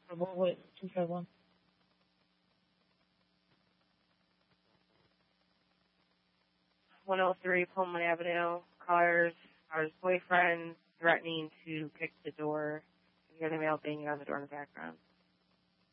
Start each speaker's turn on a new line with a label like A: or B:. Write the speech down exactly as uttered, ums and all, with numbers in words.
A: What, what, two five one?
B: one oh three Pullman Avenue, caller's, caller's boyfriend threatening to kick the door. You hear the male banging on the door in the background.